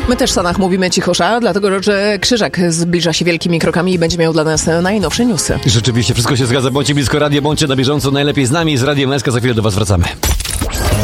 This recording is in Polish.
My też w Stanach mówimy cichosza, dlatego że Krzyżak zbliża się wielkimi krokami i będzie miał dla nas najnowsze newsy. Rzeczywiście, wszystko się zgadza. Bądźcie blisko radia, bądźcie na bieżąco. Najlepiej z nami, z Radiem SK. Za chwilę do was wracamy.